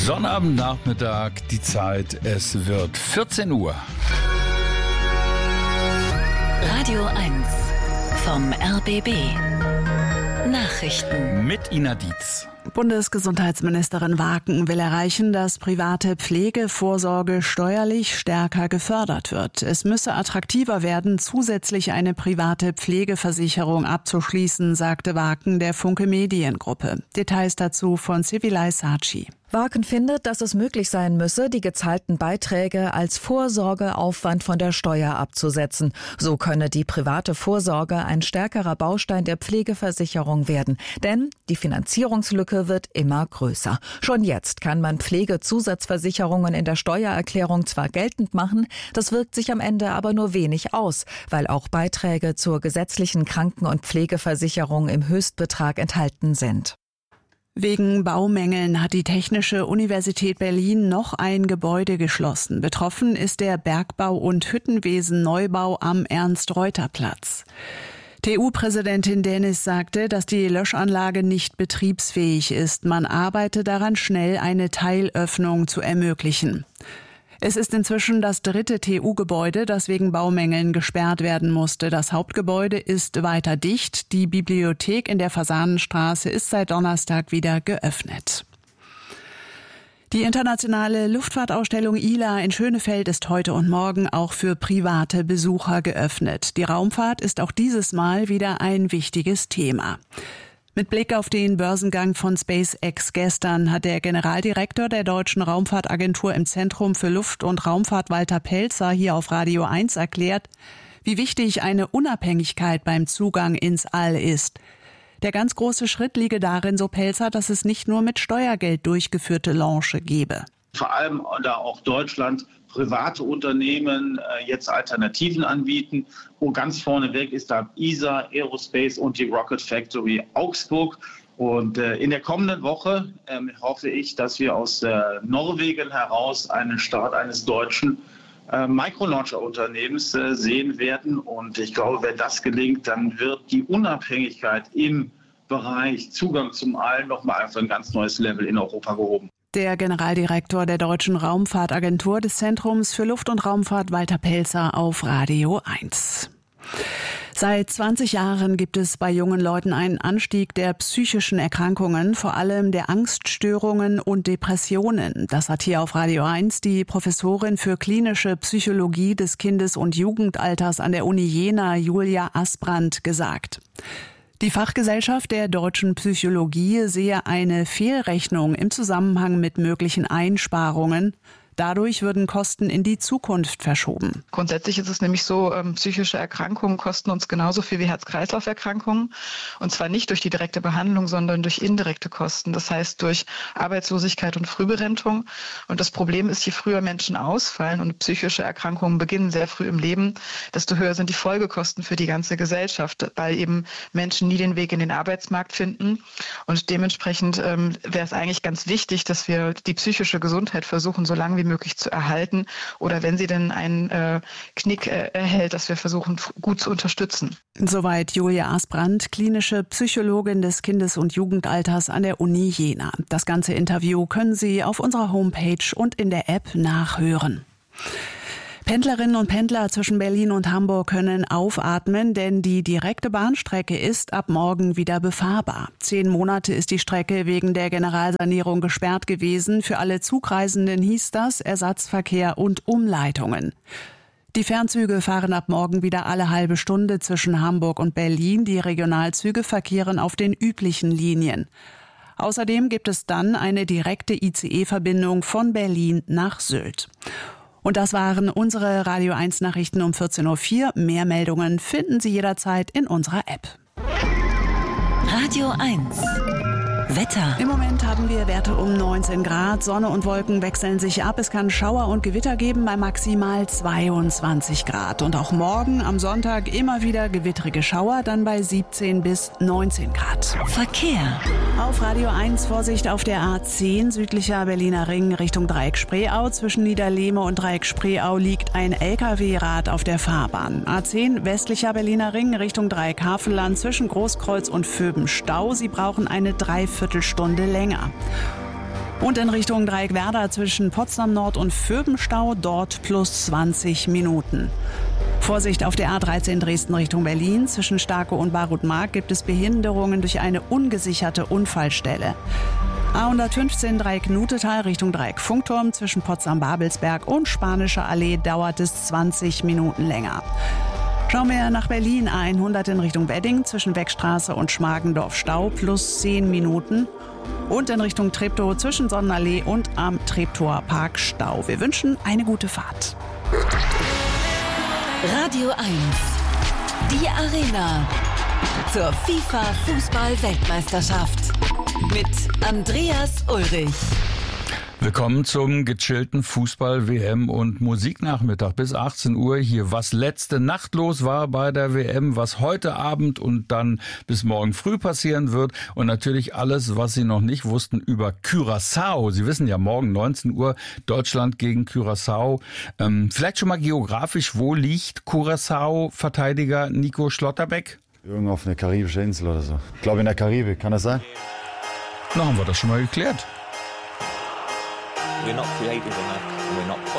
Sonnabendnachmittag, die Zeit, es wird 14 Uhr. Radio 1 vom RBB. Nachrichten mit Ina Dietz. Bundesgesundheitsministerin Waken will erreichen, dass private Pflegevorsorge steuerlich stärker gefördert wird. Es müsse attraktiver werden, zusätzlich eine private Pflegeversicherung abzuschließen, sagte Waken der Funke Mediengruppe. Details dazu von Civilay Sachi. Waken findet, dass es möglich sein müsse, die gezahlten Beiträge als Vorsorgeaufwand von der Steuer abzusetzen. So könne die private Vorsorge ein stärkerer Baustein der Pflegeversicherung werden. Denn die Finanzierungslücke wird immer größer. Schon jetzt kann man Pflegezusatzversicherungen in der Steuererklärung zwar geltend machen, das wirkt sich am Ende aber nur wenig aus, weil auch Beiträge zur gesetzlichen Kranken- und Pflegeversicherung im Höchstbetrag enthalten sind. Wegen Baumängeln hat die Technische Universität Berlin noch ein Gebäude geschlossen. Betroffen ist der Bergbau- und Hüttenwesen-Neubau am Ernst-Reuter-Platz. TU-Präsidentin Dennis sagte, dass die Löschanlage nicht betriebsfähig ist. Man arbeite daran, schnell eine Teilöffnung zu ermöglichen. Es ist inzwischen das 3. TU-Gebäude, das wegen Baumängeln gesperrt werden musste. Das Hauptgebäude ist weiter dicht. Die Bibliothek in der Fasanenstraße ist seit Donnerstag wieder geöffnet. Die internationale Luftfahrtausstellung ILA in Schönefeld ist heute und morgen auch für private Besucher geöffnet. Die Raumfahrt ist auch dieses Mal wieder ein wichtiges Thema. Mit Blick auf den Börsengang von SpaceX gestern hat der Generaldirektor der Deutschen Raumfahrtagentur im Zentrum für Luft- und Raumfahrt Walter Pelzer hier auf Radio 1 erklärt, wie wichtig eine Unabhängigkeit beim Zugang ins All ist. Der ganz große Schritt liege darin, so Pelzer, dass es nicht nur mit Steuergeld durchgeführte Launche gebe. Vor allem da auch Deutschland private Unternehmen jetzt Alternativen anbieten. Und ganz vorneweg ist da ESA, Aerospace und die Rocket Factory Augsburg. Und in der kommenden Woche hoffe ich, dass wir aus Norwegen heraus einen Start eines deutschen Microlauncher-Unternehmens sehen werden. Und ich glaube, wenn das gelingt, dann wird die Unabhängigkeit im Bereich Zugang zum All nochmal auf ein ganz neues Level in Europa gehoben. Der Generaldirektor der Deutschen Raumfahrtagentur des Zentrums für Luft- und Raumfahrt Walter Pelzer auf Radio 1. Seit 20 Jahren gibt es bei jungen Leuten einen Anstieg der psychischen Erkrankungen, vor allem der Angststörungen und Depressionen. Das hat hier auf Radio 1 die Professorin für klinische Psychologie des Kindes- und Jugendalters an der Uni Jena, Julia Asbrandt, gesagt. Die Fachgesellschaft der deutschen Psychologie sehe eine Fehlrechnung im Zusammenhang mit möglichen Einsparungen. Dadurch würden Kosten in die Zukunft verschoben. Grundsätzlich ist es nämlich so, psychische Erkrankungen kosten uns genauso viel wie Herz-Kreislauf-Erkrankungen. Und zwar nicht durch die direkte Behandlung, sondern durch indirekte Kosten. Das heißt durch Arbeitslosigkeit und Frühberentung. Und das Problem ist, je früher Menschen ausfallen und psychische Erkrankungen beginnen sehr früh im Leben, desto höher sind die Folgekosten für die ganze Gesellschaft, weil eben Menschen nie den Weg in den Arbeitsmarkt finden. Und dementsprechend wäre es eigentlich ganz wichtig, dass wir die psychische Gesundheit versuchen, so lange wie möglich zu erhalten oder wenn sie denn einen Knick erhält, dass wir versuchen, gut zu unterstützen. Soweit Julia Asbrandt, klinische Psychologin des Kindes- und Jugendalters an der Uni Jena. Das ganze Interview können Sie auf unserer Homepage und in der App nachhören. Pendlerinnen und Pendler zwischen Berlin und Hamburg können aufatmen, denn die direkte Bahnstrecke ist ab morgen wieder befahrbar. 10 Monate ist die Strecke wegen der Generalsanierung gesperrt gewesen. Für alle Zugreisenden hieß das Ersatzverkehr und Umleitungen. Die Fernzüge fahren ab morgen wieder alle halbe Stunde zwischen Hamburg und Berlin. Die Regionalzüge verkehren auf den üblichen Linien. Außerdem gibt es dann eine direkte ICE-Verbindung von Berlin nach Sylt. Und das waren unsere Radio 1 Nachrichten um 14.04 Uhr. Mehr Meldungen finden Sie jederzeit in unserer App. Radio 1 Wetter. Im Moment haben wir Werte um 19 Grad. Sonne und Wolken wechseln sich ab. Es kann Schauer und Gewitter geben bei maximal 22 Grad. Und auch morgen am Sonntag immer wieder gewittrige Schauer, dann bei 17 bis 19 Grad. Verkehr. Auf Radio 1 Vorsicht auf der A10 südlicher Berliner Ring Richtung Dreieck Spreeau. Zwischen Niederlehme und Dreieck Spreeau liegt ein LKW-Rad auf der Fahrbahn. A10 westlicher Berliner Ring Richtung Dreieck Havelland zwischen Großkreuz und Vöben Stau. Sie brauchen eine Dreiviertelstunde länger. Und in Richtung Dreieckwerder zwischen Potsdam Nord und Vöbenstau, dort plus 20 Minuten. Vorsicht auf der A13 Dresden Richtung Berlin. Zwischen Starke und Barutmark gibt es Behinderungen durch eine ungesicherte Unfallstelle. A115 Dreieck Nutetal Richtung Dreieck Funkturm. Zwischen Potsdam-Babelsberg und Spanische Allee dauert es 20 Minuten länger. Schauen wir nach Berlin, A100 in Richtung Wedding. Zwischen Beckstraße und Schmargendorf Stau plus 10 Minuten. Und in Richtung Treptow zwischen Sonnenallee und am Treptower Park Stau. Wir wünschen eine gute Fahrt. Radio 1. Die Arena. Zur FIFA-Fußball-Weltmeisterschaft. Mit Andreas Ulrich. Willkommen zum gechillten Fußball-WM- und Musiknachmittag bis 18 Uhr hier. Was letzte Nacht los war bei der WM, was heute Abend und dann bis morgen früh passieren wird und natürlich alles, was Sie noch nicht wussten über Curaçao. Sie wissen ja, morgen 19 Uhr Deutschland gegen Curaçao. Vielleicht schon mal geografisch, wo liegt Curaçao? Verteidiger Nico Schlotterbeck? Irgendwo auf einer karibischen Insel oder so. Ich glaube in der Karibik, kann das sein? Na, haben wir das schon mal geklärt. We're not creative enough. We're not